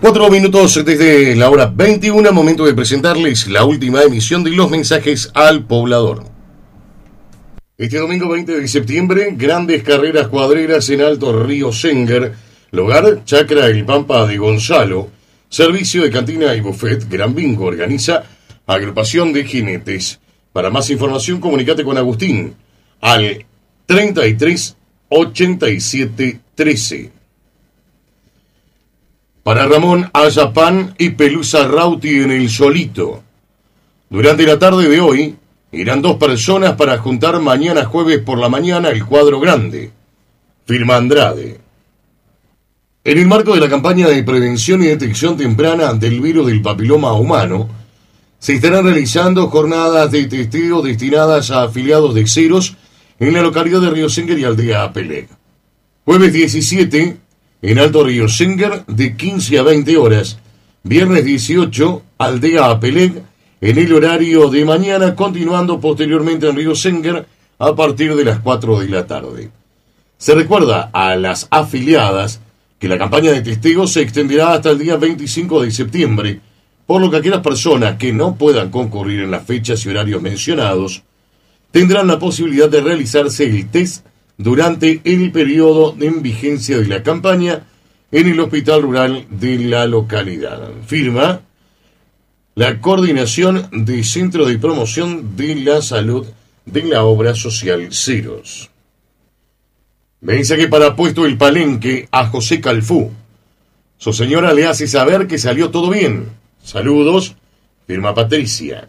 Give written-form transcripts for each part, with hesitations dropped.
4 minutos desde la hora 21, momento de presentarles la última emisión de los mensajes al poblador. Este domingo 20 de septiembre, grandes carreras cuadreras en Alto Río Senguer, lugar Chacra El Pampa de Gonzalo, servicio de cantina y buffet, Gran Bingo organiza agrupación de jinetes. Para más información, comunicate con Agustín al 33 87 13. Para Ramón, haya pan y pelusa rauti en el Solito. Durante la tarde de hoy, irán 2 personas para juntar mañana jueves por la mañana el cuadro grande. Firma Andrade. En el marco de la campaña de prevención y detección temprana del virus del papiloma humano, se estarán realizando jornadas de testeo destinadas a afiliados de Ceros en la localidad de Río Senguer y Aldea Apeleg. Jueves 17, en Alto Río Senguer, de 15 a 20 horas. Viernes 18, Aldea Apeleg, en el horario de mañana, continuando posteriormente en Río Senguer a partir de las 4 de la tarde. Se recuerda a las afiliadas que la campaña de testeo se extenderá hasta el día 25 de septiembre, por lo que aquellas personas que no puedan concurrir en las fechas y horarios mencionados tendrán la posibilidad de realizarse el test durante el periodo en vigencia de la campaña en el hospital rural de la localidad. Firma la Coordinación de Centro de Promoción de la Salud de la Obra Social Ceros. Mensaje para Puesto El Palenque a José Calfú. Su señora le hace saber que salió todo bien. Saludos, firma Patricia.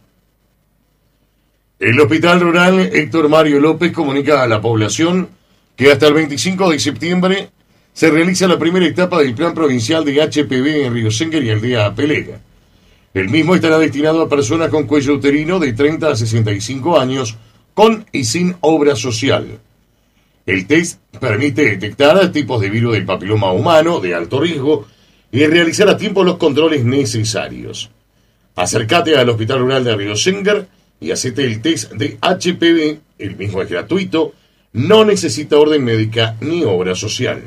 El Hospital Rural Héctor Mario López comunica a la población que hasta el 25 de septiembre se realiza la primera etapa del Plan Provincial de HPV en Río Senguer y Aldea Apeleg. El mismo estará destinado a personas con cuello uterino de 30 a 65 años, con y sin obra social. El test permite detectar tipos de virus del papiloma humano de alto riesgo y realizar a tiempo los controles necesarios. Acércate al Hospital Rural de Río Senguer y hacete el test de HPV, el mismo es gratuito, no necesita orden médica ni obra social.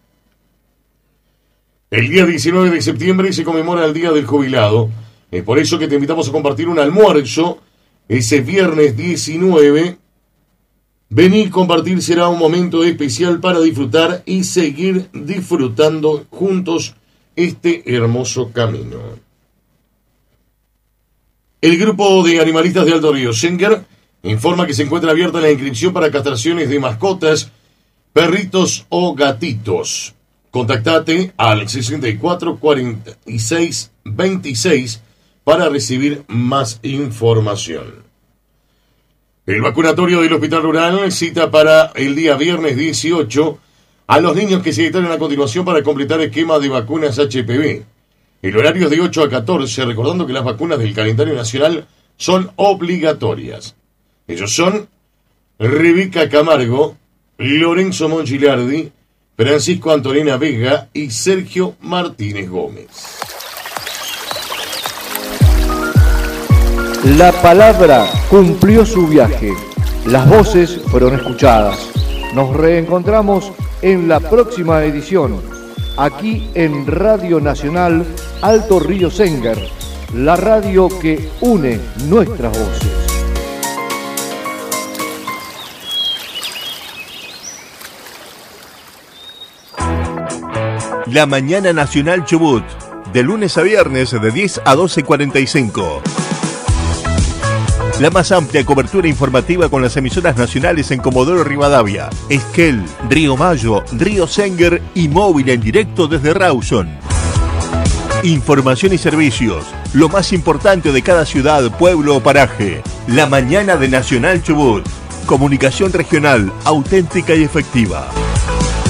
El día 19 de septiembre se conmemora el Día del Jubilado. Es por eso que te invitamos a compartir un almuerzo ese viernes 19. Vení, compartir será un momento especial para disfrutar y seguir disfrutando juntos este hermoso camino. El grupo de animalistas de Alto Río Senguer informa que se encuentra abierta la inscripción para castraciones de mascotas, perritos o gatitos. Contactate al 64 46 26 para recibir más información. El vacunatorio del Hospital Rural cita para el día viernes 18 a los niños que se detallan a continuación para completar esquema de vacunas HPV. El horario es de 8 a 14, recordando que las vacunas del calendario nacional son obligatorias. Ellos son Rebeca Camargo, Lorenzo Mongilardi, Francisco Antonina Vega y Sergio Martínez Gómez. La palabra cumplió su viaje. Las voces fueron escuchadas. Nos reencontramos en la próxima edición, aquí en Radio Nacional Alto Río Senguer, la radio que une nuestras voces. La Mañana Nacional Chubut, de lunes a viernes de 10 a 12:45. La más amplia cobertura informativa con las emisoras nacionales en Comodoro Rivadavia, Esquel, Río Mayo, Río Senguer y móvil en directo desde Rawson. Información y servicios, lo más importante de cada ciudad, pueblo o paraje. La Mañana de Nacional Chubut. Comunicación regional, auténtica y efectiva.